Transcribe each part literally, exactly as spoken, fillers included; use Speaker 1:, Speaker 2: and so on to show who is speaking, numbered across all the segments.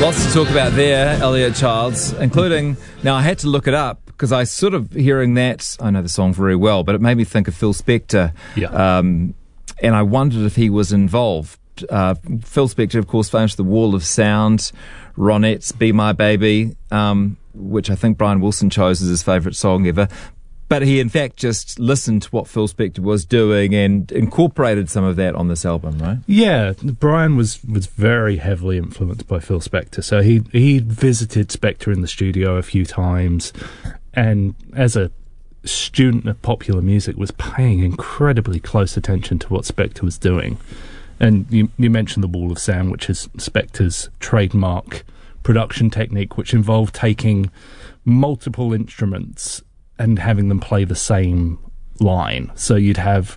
Speaker 1: Lots to talk about there, Elliot Childs, including, now I had to look it up because I sort of hearing that, I know the song very well, but it made me think of Phil Spector.
Speaker 2: Yeah.
Speaker 1: Um, and I wondered if he was involved. Uh, Phil Spector, of course, famous for The Wall of Sound, Ronettes, Be My Baby, um, which I think Brian Wilson chose as his favourite song ever. But he, in fact, just listened to what Phil Spector was doing and incorporated some of that on this album, right?
Speaker 2: Yeah, Brian was, was very heavily influenced by Phil Spector. So he he visited Spector in the studio a few times, and as a student of popular music was paying incredibly close attention to what Spector was doing. And you, you mentioned The Wall of Sound, which is Spector's trademark production technique, which involved taking multiple instruments and having them play the same line. So you'd have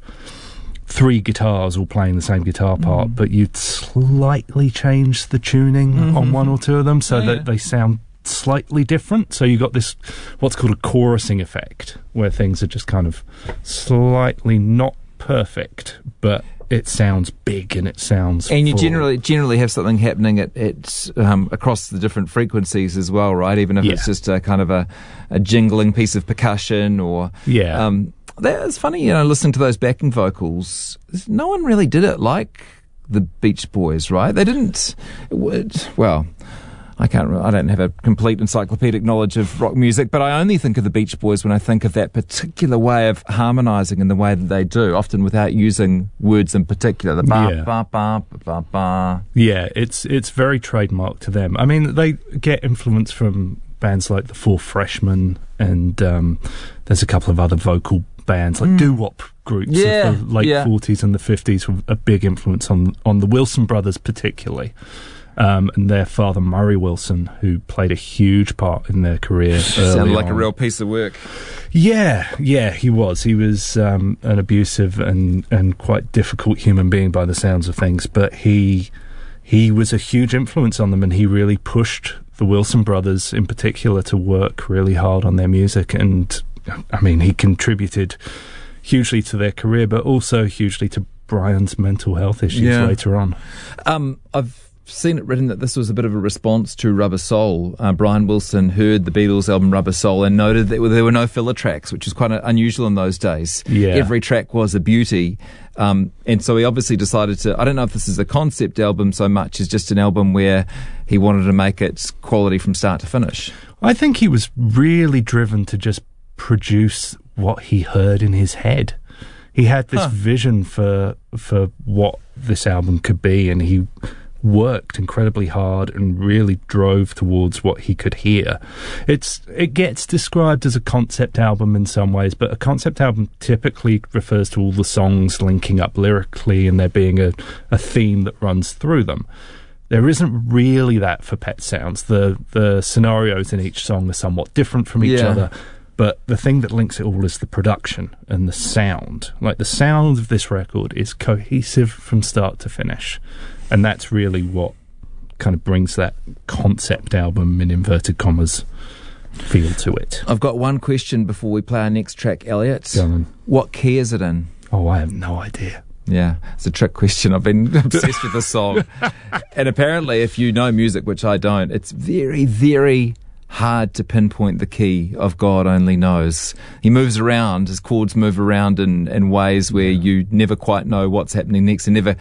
Speaker 2: three guitars all playing the same guitar part, mm. but you'd slightly change the tuning mm-hmm. on one or two of them so oh, that yeah. they sound slightly different. So you got this, what's called a chorusing effect, where things are just kind of slightly not perfect, but it sounds big and it sounds
Speaker 1: and you
Speaker 2: full. generally
Speaker 1: generally have something happening at, at um, across the different frequencies as well, right? Even if yeah. it's just a kind of a, a jingling piece of percussion or
Speaker 2: yeah
Speaker 1: um, that's funny, you know, listening to those backing vocals, no one really did it like the Beach Boys, right? They didn't, well, I can't. I don't have a complete encyclopedic knowledge of rock music, but I only think of the Beach Boys when I think of that particular way of harmonising in the way that they do, often without using words in particular. The ba
Speaker 2: yeah.
Speaker 1: ba ba ba ba ba.
Speaker 2: Yeah, it's it's very trademark to them. I mean, they get influence from bands like the Four Freshmen, and um, there's a couple of other vocal bands like mm. doo-wop groups
Speaker 1: yeah,
Speaker 2: of the late
Speaker 1: yeah.
Speaker 2: forties and the fifties were a big influence on on the Wilson brothers particularly. Um, and their father, Murray Wilson, who played a huge part in their career.
Speaker 1: Sounded like
Speaker 2: on.
Speaker 1: a real piece of work.
Speaker 2: Yeah, yeah, he was. He was um, an abusive and, and quite difficult human being by the sounds of things, but he he was a huge influence on them, and he really pushed the Wilson brothers in particular to work really hard on their music. And, I mean, he contributed hugely to their career, but also hugely to Brian's mental health issues
Speaker 1: yeah.
Speaker 2: later on.
Speaker 1: Um, I've seen it written that this was a bit of a response to Rubber Soul. Uh, Brian Wilson heard the Beatles album Rubber Soul and noted that there were no filler tracks, which is quite unusual in those days.
Speaker 2: Yeah.
Speaker 1: Every track was a beauty. Um, and so he obviously decided to, I don't know if this is a concept album so much as just an album where he wanted to make it quality from start to finish.
Speaker 2: I think he was really driven to just produce what he heard in his head. He had this huh. vision for for what this album could be, and he worked incredibly hard and really drove towards what he could hear. It's it gets described as a concept album in some ways, but a concept album typically refers to all the songs linking up lyrically and there being a, a theme that runs through them. There isn't really that for Pet Sounds. The the scenarios in each song are somewhat different from each
Speaker 1: yeah.
Speaker 2: other, but the thing that links it all is the production and the sound. Like, the sound of this record is cohesive from start to finish. And that's really what kind of brings that concept album, in inverted commas, feel to it.
Speaker 1: I've got one question before we play our next track, Elliot.
Speaker 2: Go on.
Speaker 1: What key is it in?
Speaker 2: Oh, I have no idea.
Speaker 1: Yeah, it's a trick question. I've been obsessed with this song. And apparently, if you know music, which I don't, it's very, very hard to pinpoint the key of God Only Knows. He moves around, his chords move around in, in ways where you never quite know what's happening next and never